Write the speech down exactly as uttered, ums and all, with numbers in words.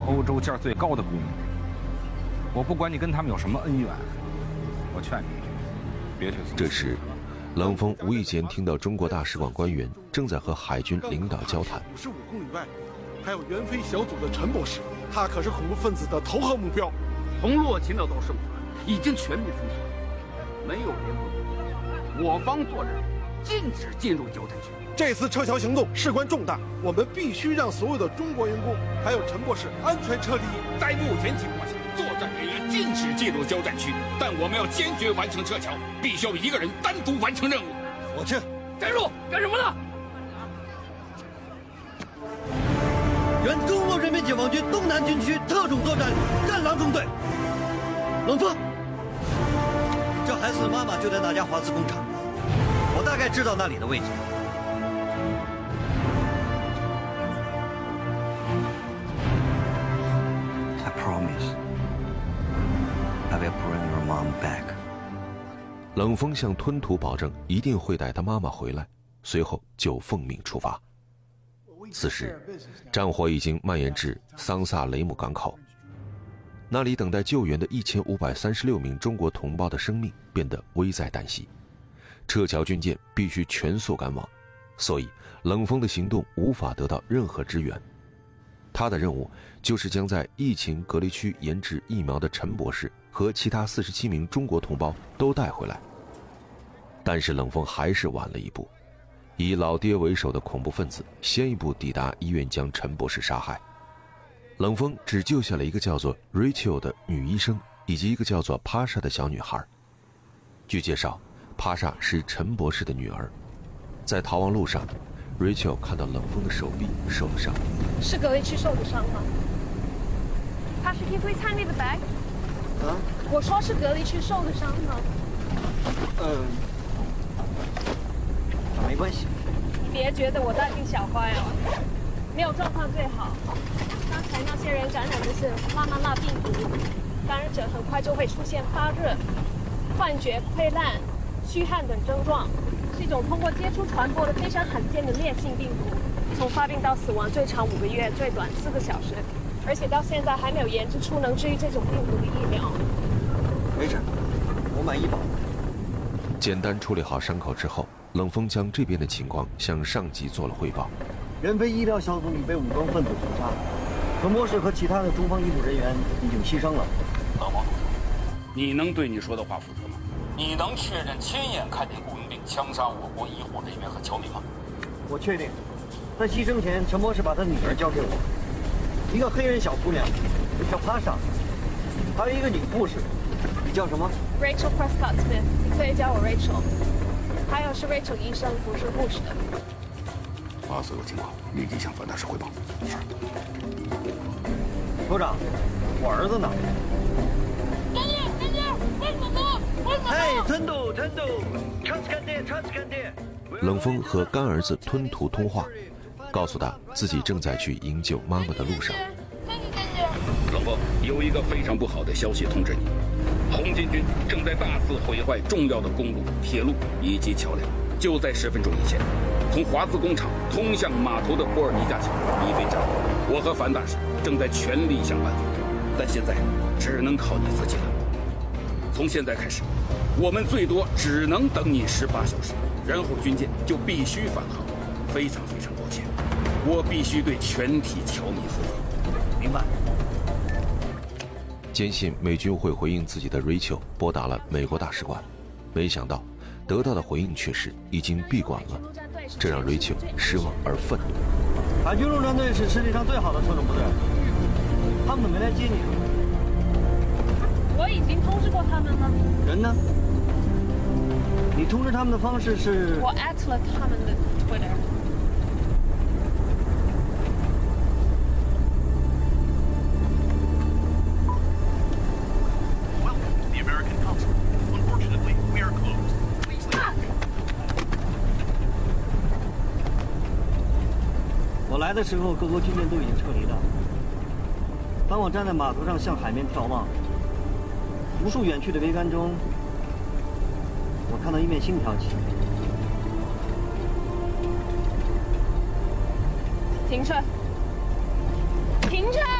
欧洲价最高的工。我不管你跟他们有什么恩怨，我劝你别去。 这时，冷锋无意间听到中国大使馆官员正在和海军领导交谈。 五十五公里外，还有援非小组的陈博士，他可是恐怖分子的头号目标。 从洛秦到到圣母，已经全面封锁，没有联络。我方做人禁止进入交战区。 这次撤侨行动事关重大，我们必须让所有的中国员工还有陈博士安全撤离。 在目前情况下，作战人员禁止进入交战区，但我们要坚决完成撤侨，必须要一个人单独完成任务。 我去， 站住！干什么呢？ 原中国人民解放军东南军区特种作战战狼中队，冷锋。这孩子的妈妈就在那家华资工厂，我大概知道那里的位置。 I promise I will bring your mom back. 冷锋向吞吐保证一定会带他妈妈回来，随后就奉命出发。此时，战火已经蔓延至桑萨雷姆港口，那里等待救援的一千五百三十六名中国同胞的生命变得危在旦夕，撤侨军舰必须全速赶往，所以冷锋的行动无法得到任何支援。他的任务就是将在疫情隔离区研制疫苗的陈博士和其他四十七名中国同胞都带回来。但是冷锋还是晚了一步，以老爹为首的恐怖分子先一步抵达医院，将陈博士杀害。冷锋只救下了一个叫做 Rachel 的女医生以及一个叫做帕莎的小女孩。据介绍，帕莎是陈博士的女儿。在逃亡路上， Rachel 看到冷锋的手臂受了伤。 是隔离区受的伤吗？ Pasha, can you please hand me the bag? 啊？ 我说是隔离区受的伤吗？ 嗯，没关系。 别觉得我大惊小怪哦，没有状况最好。刚才那些人感染的是拉曼拉病毒，感染者很快就会出现发热、幻觉、溃烂、虚汗等症状，是一种通过接触传播的非常罕见的烈性病毒。从发病到死亡最长五个月，最短四个小时，而且到现在还没有研制出能治愈这种病毒的疫苗。 没事，我买医保。 简单处理好伤口之后，冷锋将这边的情况向上级做了汇报。 援非医疗小组已被武装分子屠杀，陈博士和其他的中方医护人员已经牺牲了。 冷锋，你能对你说的话负责吗？你能确认亲眼看见雇佣兵枪杀我国医护人员和侨民吗？ 我确定，在牺牲前，陈博士把他女儿交给我，一个黑人小姑娘，叫帕莎，还有一个女护士，你叫什么 ？Rachel Prescott Smith， 你可以叫我 Rachel。还有是 Rachel 医生，不是护士的。 把所有情况立即向范大使汇报。是。 首长，我儿子呢？ 干爹，干爹，为什么？为什么？ 嘿，吞吐，吞吐，查斯干爹，查斯干爹。 冷锋和干儿子吞吐通话，告诉他自己正在去营救妈妈的路上。 冷锋，有一个非常不好的消息通知你，红巾军正在大肆毁坏重要的公路、铁路以及桥梁。就在十分钟以前，从华资工厂通向码头的波尔尼加桥已被炸毁。我和樊大使正在全力想办法，但现在只能靠你自己了。从现在开始，我们最多只能等你十八小时，然后军舰就必须返航。非常非常抱歉，我必须对全体侨民负责。 明白。 坚信美军会回应自己的 Rachel 拨打了美国大使馆，没想到得到的回应却是已经闭馆了，这让 Rachel 失望而愤怒。 海军陆战队是世界上最好的特种部队，他们怎么没来接你？ 我已经通知过他们了。 人呢？你通知他们的方式是？ 我 at 了他们的 Twitter。 我来的时候，各国军舰都已经撤离了。当我站在码头上向海面眺望，无数远去的桅杆中，我看到一面星飘起。 停车！停车！